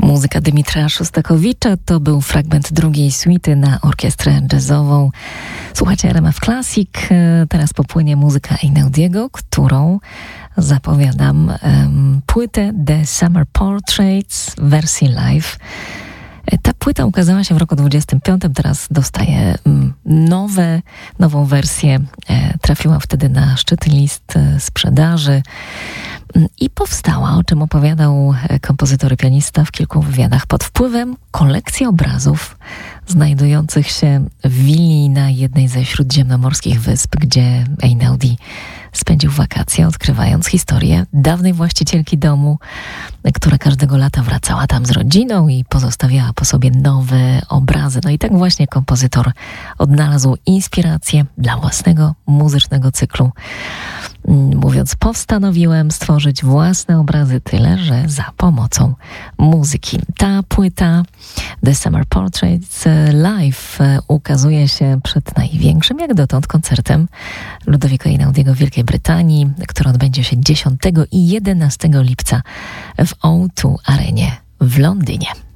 Muzyka Dymitra Szostakowicza to był fragment drugiej suity na orkiestrę jazzową. Słuchajcie RMF Classic. Teraz popłynie muzyka Einaudiego, którą zapowiadam płytę The Summer Portraits w wersji live. Ta płyta ukazała się w roku 25, teraz dostaje nową wersję. Trafiła wtedy na szczytny list sprzedaży i powstała, o czym opowiadał kompozytor i pianista w kilku wywiadach, pod wpływem kolekcji obrazów znajdujących się w willi na jednej ze śródziemnomorskich wysp, gdzie Einaudi spędził wakacje, odkrywając historię dawnej właścicielki domu, która każdego lata wracała tam z rodziną i pozostawiała po sobie nowe obrazy. No i tak właśnie kompozytor odnalazł inspirację dla własnego muzycznego cyklu, mówiąc: postanowiłem stworzyć własne obrazy, tyle że za pomocą muzyki. Ta płyta The Summer Portraits Live ukazuje się przed największym jak dotąd koncertem Ludowika Einaudiego w Wielkiej Brytanii, który odbędzie się 10 i 11 lipca w O2 Arenie w Londynie.